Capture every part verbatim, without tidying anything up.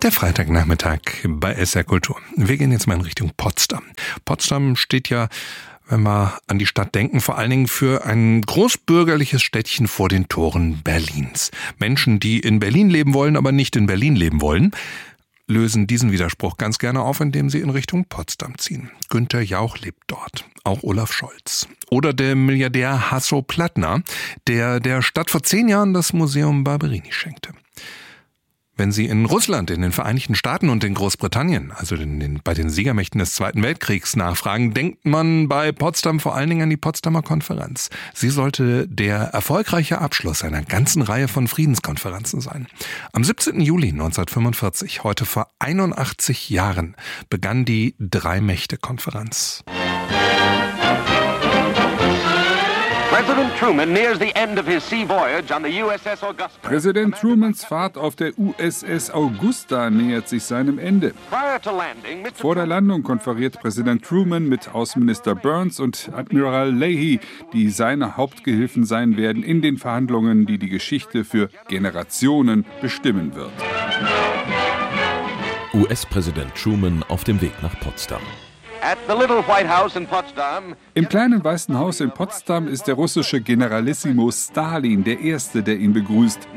Der Freitagnachmittag bei S R Kultur. Wir gehen jetzt mal in Richtung Potsdam. Potsdam steht ja, wenn wir an die Stadt denken, vor allen Dingen für ein großbürgerliches Städtchen vor den Toren Berlins. Menschen, die in Berlin leben wollen, aber nicht in Berlin leben wollen, lösen diesen Widerspruch ganz gerne auf, indem sie in Richtung Potsdam ziehen. Günter Jauch lebt dort, auch Olaf Scholz. Oder der Milliardär Hasso-Plattner, der der Stadt vor zehn Jahren das Museum Barberini schenkte. Wenn Sie in Russland, in den Vereinigten Staaten und in Großbritannien, also in den, bei den Siegermächten des Zweiten Weltkriegs nachfragen, denkt man bei Potsdam vor allen Dingen an die Potsdamer Konferenz. Sie sollte der erfolgreiche Abschluss einer ganzen Reihe von Friedenskonferenzen sein. Am siebzehnten Juli neunzehnhundertfünfundvierzig, heute vor einundachtzig Jahren, begann die Drei-Mächte-Konferenz. Präsident Trumans Fahrt auf der U S S Augusta nähert sich seinem Ende. Vor der Landung konferiert Präsident Truman mit Außenminister Burns und Admiral Leahy, die seine Hauptgehilfen sein werden in den Verhandlungen, die die Geschichte für Generationen bestimmen wird. U S-Präsident Truman auf dem Weg nach Potsdam. Im kleinen Weißen Haus in Potsdam ist der russische Generalissimo Stalin der Erste, der ihn begrüßt.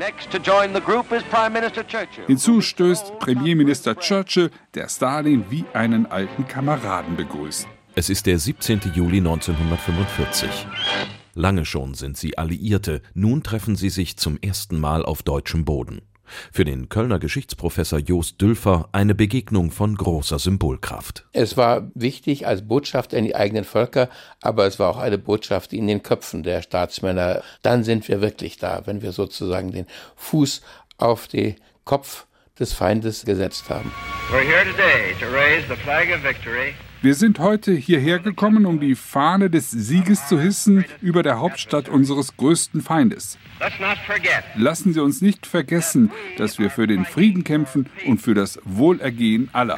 Hinzu stößt Premierminister Churchill, der Stalin wie einen alten Kameraden begrüßt. Es ist der siebzehnten Juli neunzehnhundertfünfundvierzig. Lange schon sind sie Alliierte, nun treffen sie sich zum ersten Mal auf deutschem Boden. Für den Kölner Geschichtsprofessor Jost Dülfer eine Begegnung von großer Symbolkraft. Es war wichtig als Botschaft an die eigenen Völker, aber es war auch eine Botschaft in den Köpfen der Staatsmänner. Dann sind wir wirklich da, wenn wir sozusagen den Fuß auf den Kopf des Feindes gesetzt haben. We're here today to raise the flag of victory. Wir sind heute hierher gekommen, um die Fahne des Sieges zu hissen über der Hauptstadt unseres größten Feindes. Lassen Sie uns nicht vergessen, dass wir für den Frieden kämpfen und für das Wohlergehen aller.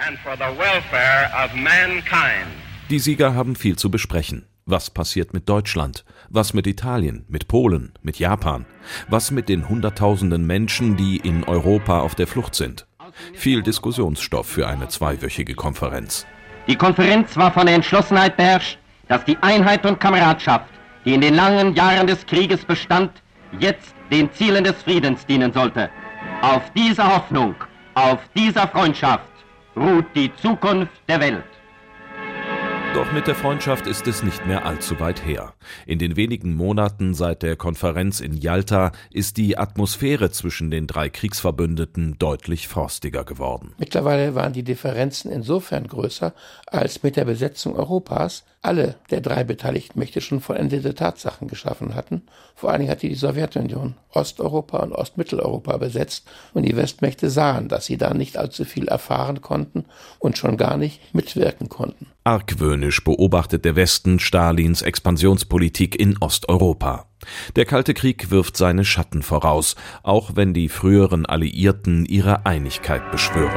Die Sieger haben viel zu besprechen. Was passiert mit Deutschland? Was mit Italien, mit Polen, mit Japan? Was mit den Hunderttausenden Menschen, die in Europa auf der Flucht sind? Viel Diskussionsstoff für eine zweiwöchige Konferenz. Die Konferenz war von der Entschlossenheit beherrscht, dass die Einheit und Kameradschaft, die in den langen Jahren des Krieges bestand, jetzt den Zielen des Friedens dienen sollte. Auf dieser Hoffnung, auf dieser Freundschaft ruht die Zukunft der Welt. Doch mit der Freundschaft ist es nicht mehr allzu weit her. In den wenigen Monaten seit der Konferenz in Jalta ist die Atmosphäre zwischen den drei Kriegsverbündeten deutlich frostiger geworden. Mittlerweile waren die Differenzen insofern größer, als mit der Besetzung Europas alle der drei beteiligten Mächte schon vollendete Tatsachen geschaffen hatten. Vor allen Dingen hatte die Sowjetunion Osteuropa und Ostmitteleuropa besetzt und die Westmächte sahen, dass sie da nicht allzu viel erfahren konnten und schon gar nicht mitwirken konnten. Argwöhnisch beobachtet der Westen Stalins Expansionspolitik in Osteuropa. Der Kalte Krieg wirft seine Schatten voraus, auch wenn die früheren Alliierten ihre Einigkeit beschwören.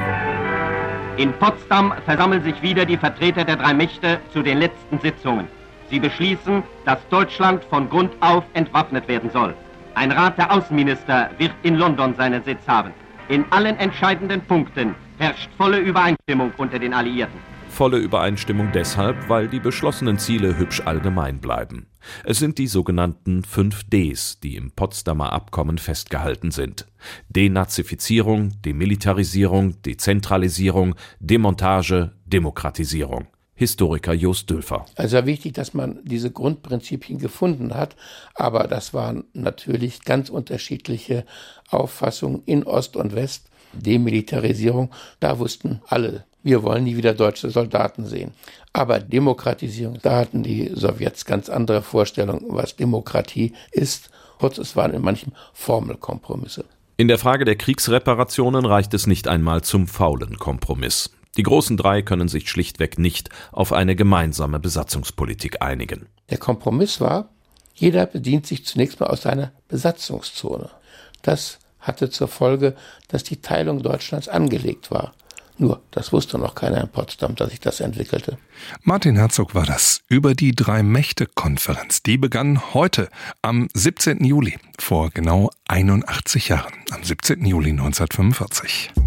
In Potsdam versammeln sich wieder die Vertreter der drei Mächte zu den letzten Sitzungen. Sie beschließen, dass Deutschland von Grund auf entwaffnet werden soll. Ein Rat der Außenminister wird in London seinen Sitz haben. In allen entscheidenden Punkten herrscht volle Übereinstimmung unter den Alliierten. Volle Übereinstimmung deshalb, weil die beschlossenen Ziele hübsch allgemein bleiben. Es sind die sogenannten fünf Ds, die im Potsdamer Abkommen festgehalten sind. Denazifizierung, Demilitarisierung, Dezentralisierung, Demontage, Demokratisierung. Historiker Jost Dülfer. Es war wichtig, dass man diese Grundprinzipien gefunden hat, aber das waren natürlich ganz unterschiedliche Auffassungen in Ost und West. Demilitarisierung, da wussten alle, wir wollen nie wieder deutsche Soldaten sehen. Aber Demokratisierung, da hatten die Sowjets ganz andere Vorstellungen, was Demokratie ist. Kurz, es waren in manchem Formelkompromisse. In der Frage der Kriegsreparationen reicht es nicht einmal zum faulen Kompromiss. Die großen drei können sich schlichtweg nicht auf eine gemeinsame Besatzungspolitik einigen. Der Kompromiss war, jeder bedient sich zunächst mal aus seiner Besatzungszone. Das hatte zur Folge, dass die Teilung Deutschlands angelegt war. Nur, das wusste noch keiner in Potsdam, dass sich das entwickelte. Martin Herzog war das über die Drei-Mächte-Konferenz. Die begann heute, am siebzehnten Juli, vor genau einundachtzig Jahren, am siebzehnten Juli neunzehnhundertfünfundvierzig.